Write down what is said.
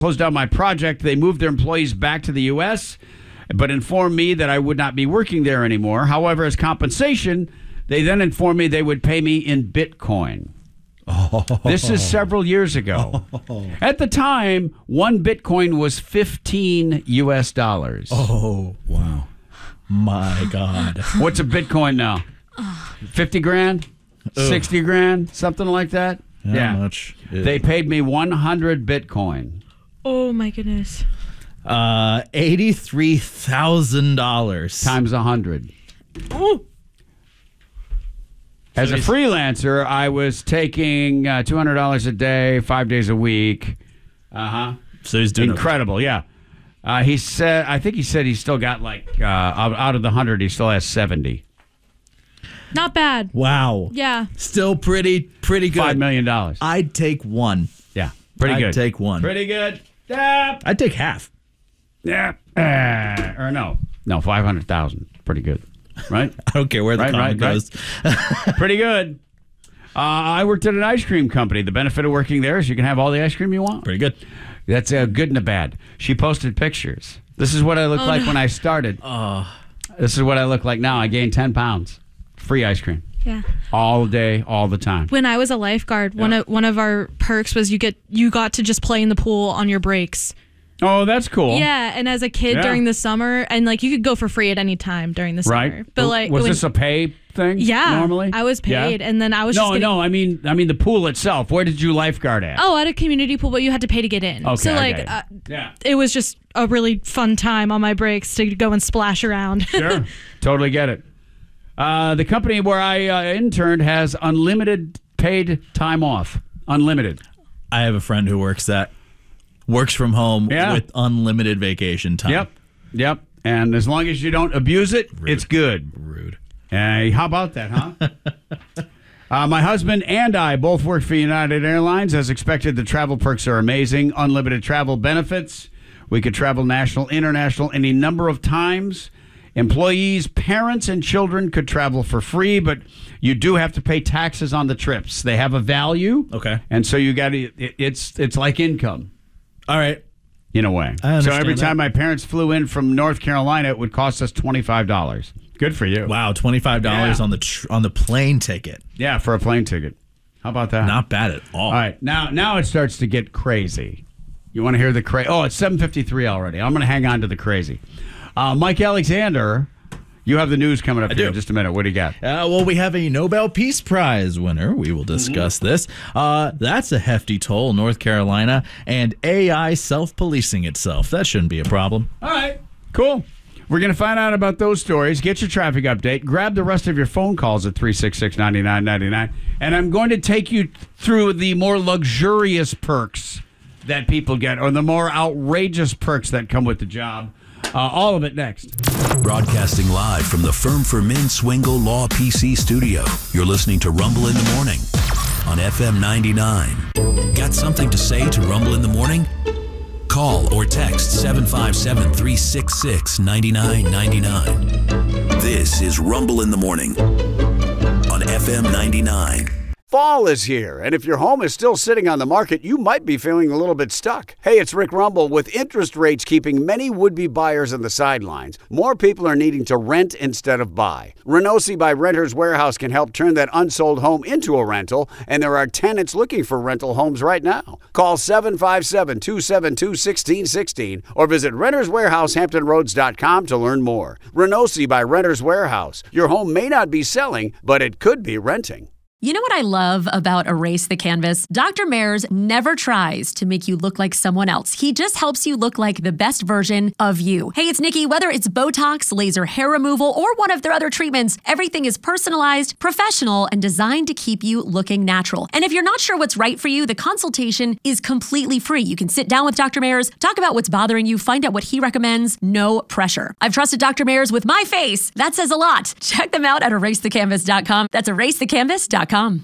closed down my project. They moved their employees back to the U.S., but informed me that I would not be working there anymore. However, as compensation, they then informed me they would pay me in Bitcoin. This is several years ago. At the time, one Bitcoin was $15 US. Oh, wow. My God. What's a Bitcoin now? 50 grand? 60 grand? Something like that? How much? They paid me 100 Bitcoin. Oh, my goodness. $83,000. Times 100. Oh. As a freelancer, I was taking $200 a day, 5 days a week. So he's doing incredible. Yeah. He said. I think he said he still got out of the 100, he still has 70. Not bad. Wow. Yeah. Still pretty good. $5 million. I'd take one. Yeah. Pretty good. I'd take one. Pretty good. Yeah. I'd take half. Yeah. Or no, 500,000. Pretty good. Right? I don't care where the comment goes. Pretty good. I worked at an ice cream company. The benefit of working there is you can have all the ice cream you want. Pretty good. That's good and a bad. She posted pictures. This is what I looked like when I started. This is what I look like now. I gained 10 pounds. Free ice cream. Yeah. All day, all the time. When I was a lifeguard, one of our perks was you got to just play in the pool on your breaks. Oh, that's cool. Yeah, and as a kid during the summer, and you could go for free at any time during the summer. Right. But was this a pay thing? Yeah. Normally, I was paid, and then I was I mean the pool itself. Where did you lifeguard at? Oh, at a community pool, but you had to pay to get in. Okay. So it was just a really fun time on my breaks to go and splash around. Sure, totally get it. The company where I interned has unlimited paid time off. Unlimited. I have a friend who works from home with unlimited vacation time. Yep. And as long as you don't abuse it, it's good. Rude. How about that, huh? My husband and I both work for United Airlines. As expected, the travel perks are amazing. Unlimited travel benefits. We could travel national, international, any number of times. Employees, parents, and children could travel for free, but you do have to pay taxes on the trips. They have a value. Okay. And so you got to, it's like income. All right. In a way. So every time my parents flew in from North Carolina, it would cost us $25. Good for you. Wow, $25 on the plane ticket. Yeah, for a plane ticket. How about that? Not bad at all. All right, now it starts to get crazy. You want to hear the crazy? Oh, it's 7:53 already. I'm going to hang on to the crazy. Mike Alexander, you have the news coming up here in just a minute. What do you got? Well, we have a Nobel Peace Prize winner. We will discuss this. That's a hefty toll, North Carolina, and AI self-policing itself. That shouldn't be a problem. All right, cool. We're going to find out about those stories, get your traffic update, grab the rest of your phone calls at 366-9999, and I'm going to take you through the more luxurious perks that people get, or the more outrageous perks that come with the job. All of it next. Broadcasting live from the Firm for Men Swingle Law PC studio. You're listening to Rumble in the Morning on FM 99. Got something to say to Rumble in the Morning? Call or text 757-366-9999. This is Rumble in the Morning on FM 99. Fall is here, and if your home is still sitting on the market, you might be feeling a little bit stuck. Hey, it's Rick Rumble. With interest rates keeping many would-be buyers on the sidelines, more people are needing to rent instead of buy. Renosi by Renters Warehouse can help turn that unsold home into a rental, and there are tenants looking for rental homes right now. Call 757-272-1616 or visit renterswarehousehamptonroads.com to learn more. Renosi by Renters Warehouse. Your home may not be selling, but it could be renting. You know what I love about Erase the Canvas? Dr. Mayers never tries to make you look like someone else. He just helps you look like the best version of you. Hey, it's Nikki. Whether it's Botox, laser hair removal, or one of their other treatments, everything is personalized, professional, and designed to keep you looking natural. And if you're not sure what's right for you, the consultation is completely free. You can sit down with Dr. Mayers, talk about what's bothering you, find out what he recommends. No pressure. I've trusted Dr. Mayers with my face. That says a lot. Check them out at erasethecanvas.com. That's erasethecanvas.com.